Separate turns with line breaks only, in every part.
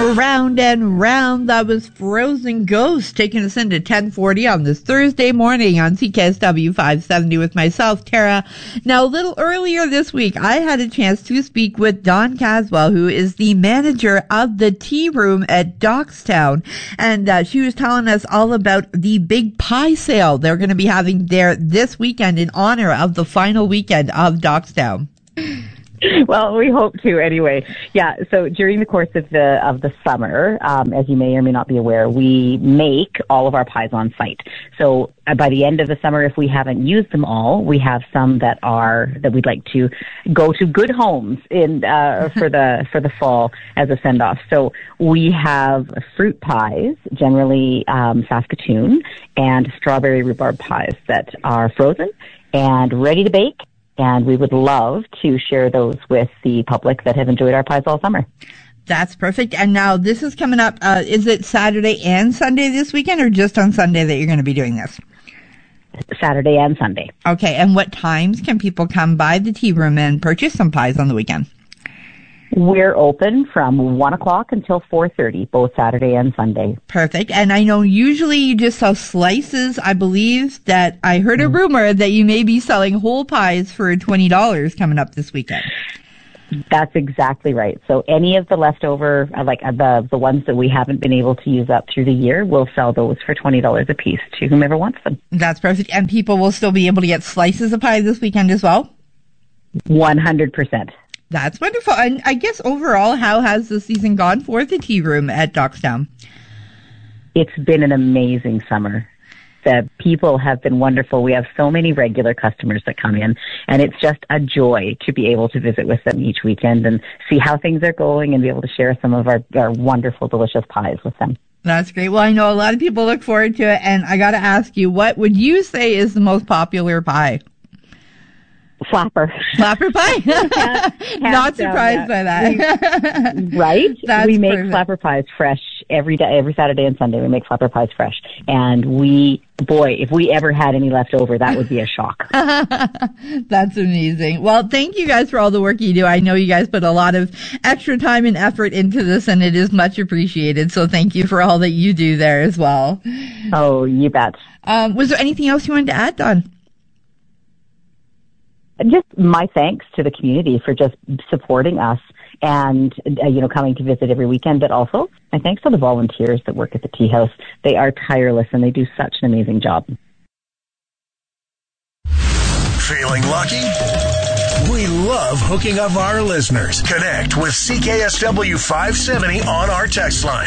Round and round, that was Frozen Ghost taking us into 1040 on this Thursday morning on CKSW 570 with myself, Tara. Now, a little earlier this week, I had a chance to speak with Dawn Caswell, who is the manager of the Tea Room at Dockstown. And she was telling us all about the big pie sale they're going to be having there this weekend in honor of the final weekend of Dockstown.
Well, we hope to anyway. Yeah, so during the course of the summer, as you may or may not be aware, we make all of our pies on site. So by the end of the summer, if we haven't used them all, we have some that we'd like to go to good homes for the fall as a send off. So we have fruit pies, generally Saskatoon, and strawberry rhubarb pies that are frozen and ready to bake. And we would love to share those with the public that have enjoyed our pies all summer.
That's perfect. And now this is coming up. Is it Saturday and Sunday this weekend, or just on Sunday that you're going to be doing this?
Saturday and Sunday.
Okay. And what times can people come by the Tea Room and purchase some pies on the weekend?
We're open from 1 o'clock until 4:30, both Saturday and Sunday.
Perfect. And I know usually you just sell slices. I believe that I heard a rumor that you may be selling whole pies for $20 coming up this weekend.
That's exactly right. So any of the leftover, the ones that we haven't been able to use up through the year, we'll sell those for $20 a piece to whomever wants them.
That's perfect. And people will still be able to get slices of pie this weekend as well?
100%.
That's wonderful. And I guess overall, how has the season gone for the Tea Room at Dockstown?
It's been an amazing summer. The people have been wonderful. We have so many regular customers that come in, and it's just a joy to be able to visit with them each weekend and see how things are going and be able to share some of our wonderful, delicious pies with them.
That's great. Well, I know a lot of people look forward to it, and I got to ask you, what would you say is the most popular pie?
Flapper
pie. Not surprised by that.
Right?
That's
we make
perfect.
flapper pies fresh every day, every Saturday and Sunday. We make flapper pies fresh. And if we ever had any left over, that would be a shock.
That's amazing. Well, thank you guys for all the work you do. I know you guys put a lot of extra time and effort into this, and it is much appreciated. So thank you for all that you do there as well.
Oh, you bet.
Was there anything else you wanted to add, Dawn?
Just my thanks to the community for just supporting us and, coming to visit every weekend, but also my thanks to the volunteers that work at the Tea House. They are tireless and they do such an amazing job.
Feeling lucky? We love hooking up our listeners. Connect with CKSW 570 on our text line,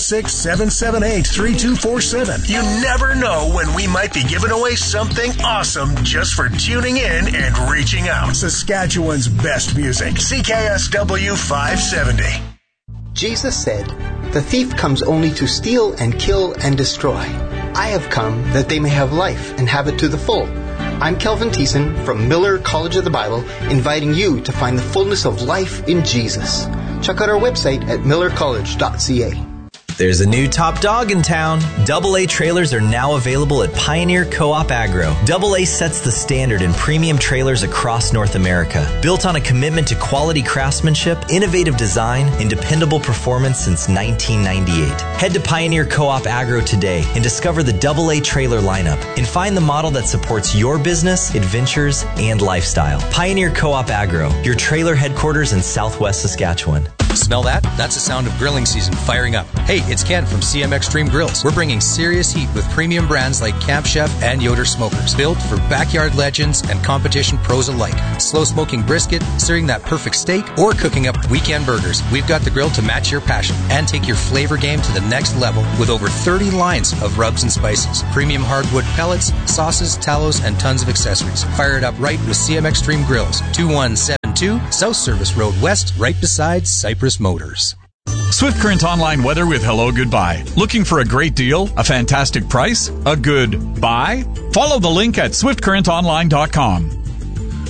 306-778-3247. You never know when we might be giving away something awesome just for tuning in and reaching out. Saskatchewan's best music, CKSW 570.
Jesus said, "The thief comes only to steal and kill and destroy. I have come that they may have life and have it to the full." I'm Kelvin Thiessen from Miller College of the Bible, inviting you to find the fullness of life in Jesus. Check out our website at millercollege.ca.
There's a new top dog in town. AA trailers are now available at Pioneer Co-op Agro. AA sets the standard in premium trailers across North America. Built on a commitment to quality craftsmanship, innovative design, and dependable performance since 1998. Head to Pioneer Co-op Agro today and discover the AA trailer lineup and find the model that supports your business, adventures, and lifestyle. Pioneer Co-op Agro, your trailer headquarters in Southwest Saskatchewan.
Smell that? That's the sound of grilling season firing up. Hey, it's Ken from CM Extreme Grills. We're bringing serious heat with premium brands like Camp Chef and Yoder Smokers, built for backyard legends and competition pros alike. Slow smoking brisket, searing that perfect steak, or cooking up weekend burgers. We've got the grill to match your passion and take your flavor game to the next level with over 30 lines of rubs and spices, premium hardwood pellets, sauces, tallows, and tons of accessories. Fire it up right with CM Extreme Grills, 2172 South Service Road West, right beside Cypress Motors.
Swift Current Online weather with Hello Goodbye. Looking for a great deal, a fantastic price, a good buy? Follow the link at swiftcurrentonline.com.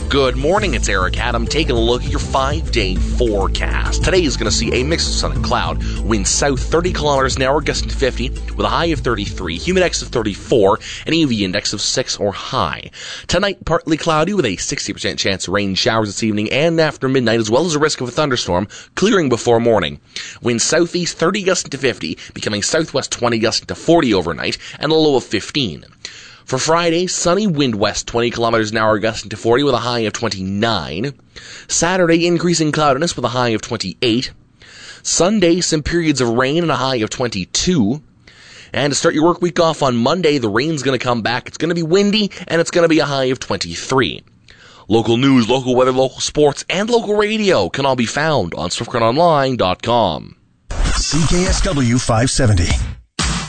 Good morning, it's Eric Adam taking a look at your 5-day forecast. Today is going to see a mix of sun and cloud. Winds south 30 kilometers an hour, gusting to 50, with a high of 33, humidex of 34, and UV index of 6 or high. Tonight, partly cloudy with a 60% chance of rain showers this evening and after midnight, as well as a risk of a thunderstorm, clearing before morning. Winds southeast 30 gusting to 50, becoming southwest 20 gusting to 40 overnight, and a low of 15. For Friday, sunny, wind west 20 kilometers an hour, gusting to 40 with a high of 29. Saturday, increasing cloudiness with a high of 28. Sunday, some periods of rain and a high of 22. And to start your work week off on Monday, the rain's going to come back. It's going to be windy, and it's going to be a high of 23. Local news, local weather, local sports, and local radio can all be found on SwiftCurrentOnline.com.
CKSW 570.